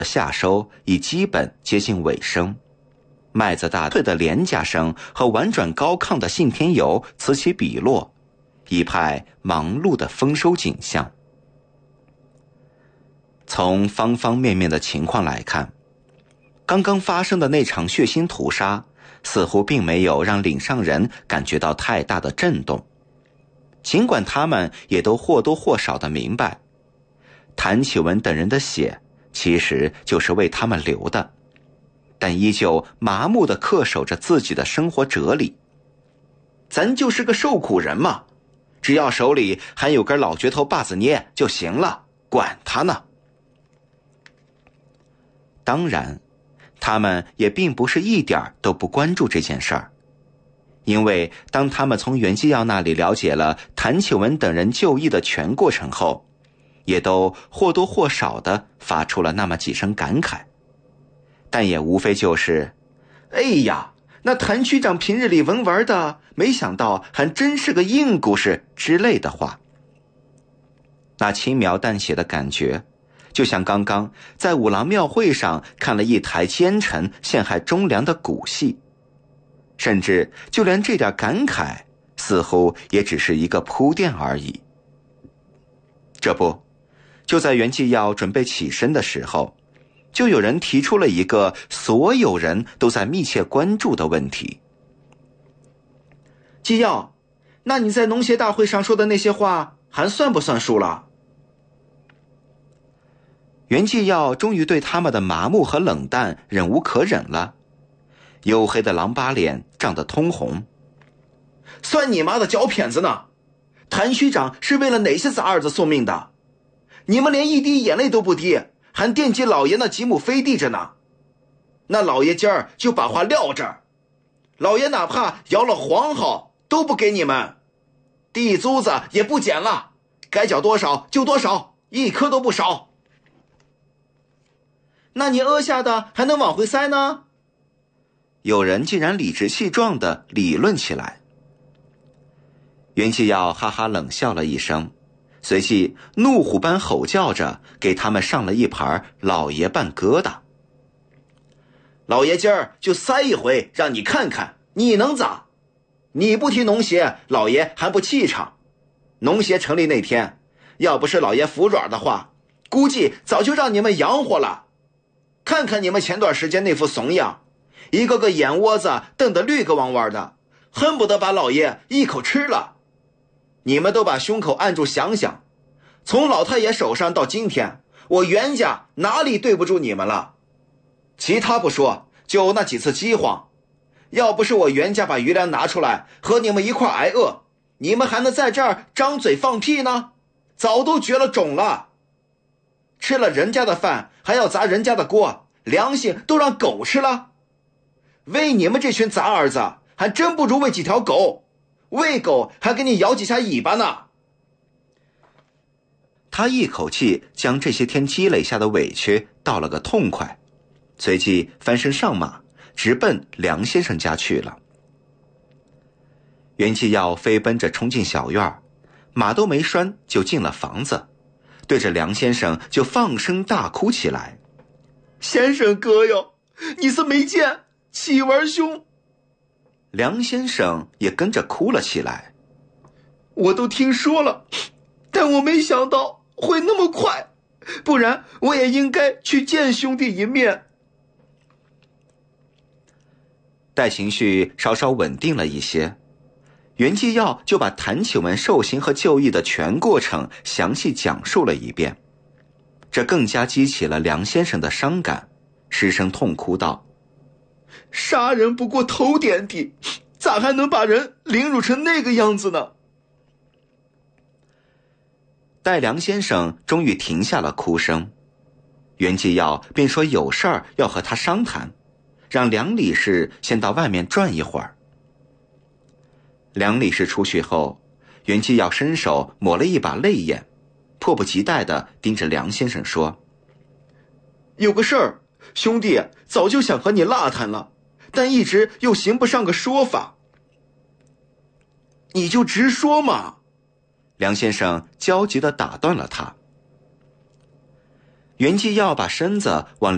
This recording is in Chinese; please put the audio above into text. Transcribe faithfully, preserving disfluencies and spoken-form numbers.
夏收已基本接近尾声，麦子大队的连家声和婉转高亢的信天游此起彼落，一派忙碌的丰收景象。从方方面面的情况来看，刚刚发生的那场血腥屠杀似乎并没有让岭上人感觉到太大的震动，尽管他们也都或多或少地明白，谭启文等人的血其实就是为他们流的，但依旧麻木地恪守着自己的生活哲理。咱就是个受苦人嘛，只要手里还有根老橛头把子捏就行了，管他呢。当然，他们也并不是一点都不关注这件事儿，因为当他们从袁继耀那里了解了谭启文等人就义的全过程后，也都或多或少地发出了那么几声感慨，但也无非就是哎呀，那谭区长平日里文玩的，没想到还真是个硬故事之类的话。那轻描淡写的感觉，就像刚刚在五郎庙会上看了一台奸臣陷害忠良的古戏，甚至就连这点感慨似乎也只是一个铺垫而已。这不，就在袁继耀准备起身的时候，就有人提出了一个所有人都在密切关注的问题。继耀，那你在农协大会上说的那些话还算不算数了？袁继耀终于对他们的麻木和冷淡忍无可忍了，黝黑的狼疤脸涨得通红。算你妈的脚谝子呢！谭区长是为了哪些杂儿子送命的？你们连一滴眼泪都不滴，还惦记老爷那几亩飞地着呢。那老爷今儿就把话撂这儿，老爷哪怕摇了黄号都不给你们，地租子也不减了，该缴多少就多少，一颗都不少。那你屙下的还能往回塞呢？有人竟然理直气壮地理论起来。袁继耀哈哈冷笑了一声，随即怒虎般吼叫着给他们上了一盘老爷拌疙瘩。老爷今儿就塞一回让你看看你能咋？你不提农协，老爷还不气场。农协成立那天，要不是老爷服软的话，估计早就让你们养活了。看看你们前段时间那副怂样，一个个眼窝子瞪得绿个汪汪的，恨不得把老爷一口吃了。你们都把胸口按住想想，从老太爷手上到今天，我袁家哪里对不住你们了？其他不说，就那几次饥荒，要不是我袁家把余粮拿出来和你们一块挨饿，你们还能在这儿张嘴放屁呢？早都绝了种了。吃了人家的饭还要砸人家的锅，良心都让狗吃了。喂你们这群杂儿子还真不如喂几条狗，喂狗还给你摇几下尾巴呢。他一口气将这些天积累下的委屈道了个痛快，随即翻身上马，直奔梁先生家去了。袁继耀飞奔着冲进小院，马都没拴就进了房子，对着梁先生就放声大哭起来。先生哥哟，你是没见气玩兄。梁先生也跟着哭了起来。我都听说了，但我没想到会那么快，不然我也应该去见兄弟一面。待情绪稍稍稳定了一些，袁继耀就把谭启文受刑和就义的全过程详细讲述了一遍，这更加激起了梁先生的伤感，失声痛哭道：杀人不过头点地，咋还能把人凌辱成那个样子呢？待梁先生终于停下了哭声，袁继耀便说有事儿要和他商谈，让梁理事先到外面转一会儿。梁理事出去后，袁继耀伸手抹了一把泪眼，迫不及待地盯着梁先生说：有个事儿，兄弟早就想和你拉谈了，但一直又行不上个说法。你就直说嘛。梁先生焦急地打断了他。袁继耀把身子往